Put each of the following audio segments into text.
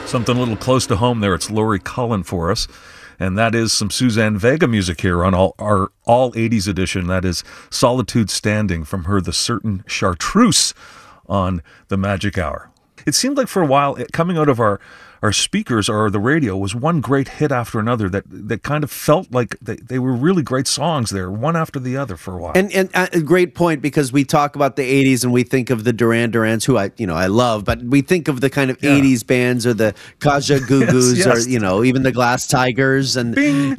Something a little close to home there. It's Laurie Cullen for us. And that is some Suzanne Vega music here on our All 80s edition. That is Solitude Standing from her The Certain Chartreuse on the Magic Hour. It seemed like for a while, coming out of our speakers or the radio was one great hit after another that kind of felt like they were really great songs there, one after the other for a while. And a great point, because we talk about the 80s and we think of the Duran Durans, who I love, but we think of the kind of 80s bands or the Kaja Gugus yes. or, even the Glass Tigers. And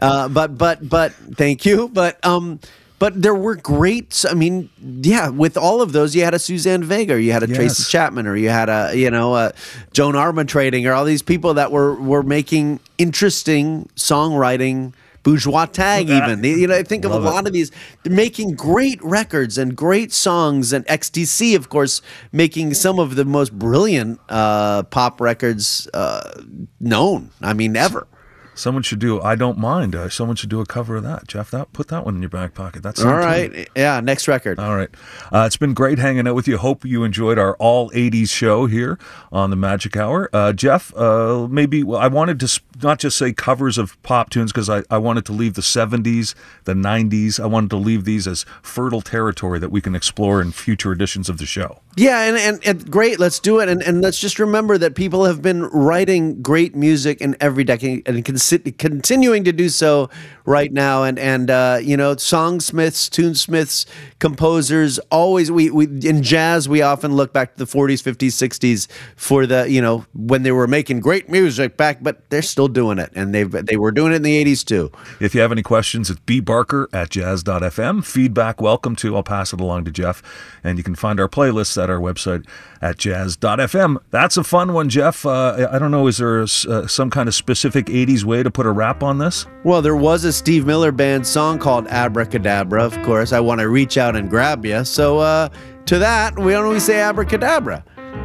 but thank you. But there were great, with all of those, you had a Suzanne Vega, or you had a Tracy Chapman, or you had a Joan Armatrading, or all these people that were making interesting songwriting, bourgeois tag even. I think of a lot of these, they're making great records and great songs, and XTC, of course, making some of the most brilliant pop records known, ever. Someone should do I Don't Mind. Someone should do a cover of that. Jeff, put that one in your back pocket. That's all right. Yeah, next record. All right. It's been great hanging out with you. Hope you enjoyed our All 80s show here on the Magic Hour. Jeff, I wanted to not just say covers of pop tunes, because I wanted to leave the 70s, the 90s. I wanted to leave these as fertile territory that we can explore in future editions of the show. Yeah, and great. Let's do it. And let's just remember that people have been writing great music in every decade and continuing to do so right now. And songsmiths, tunesmiths, composers, always, we in jazz, we often look back to the 40s, 50s, 60s for the, when they were making great music back, but they're still doing it. And they were doing it in the 80s too. If you have any questions, it's bbarker@jazz.fm. Feedback, welcome to. I'll pass it along to Jeff. And you can find our playlists at our website at jazz.fm. That's a fun one, Jeff. I don't know, is there some kind of specific 80s way to put a wrap on this? Well, there was a Steve Miller Band song called Abracadabra, of course. I want to reach out and grab you. So to that, why don't we say abracadabra?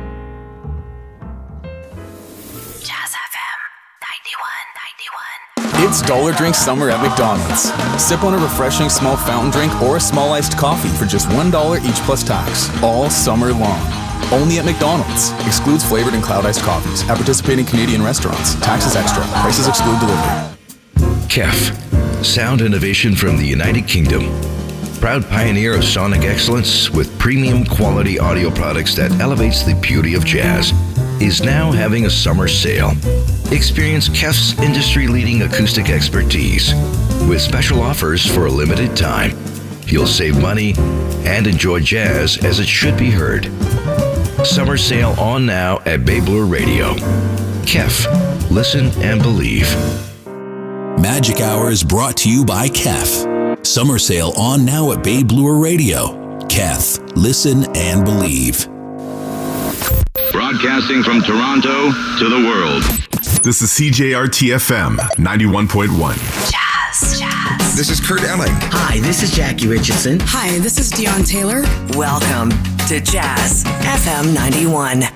Jazz FM 91. It's Dollar Drink Summer at McDonald's. Sip on a refreshing small fountain drink or a small iced coffee for just $1 each plus tax, all summer long. Only at McDonald's. Excludes flavored and cloud iced coffees at participating Canadian restaurants. Taxes extra. Prices exclude delivery. KEF, sound innovation from the United Kingdom. Proud pioneer of sonic excellence with premium quality audio products that elevates the beauty of jazz, is now having a summer sale. Experience KEF's industry-leading acoustic expertise with special offers for a limited time. You'll save money and enjoy jazz as it should be heard. Summer sale on now at Bay Bloor Radio. KEF, listen and believe. Magic Hour is brought to you by KEF. Summer sale on now at Bay Bloor Radio. KEF, listen and believe. Broadcasting from Toronto to the world. This is CJRT-FM 91.1. Jazz. This is Kurt Elling. Hi, this is Jackie Richardson. Hi, this is Dion Taylor. Welcome to Jazz FM 91.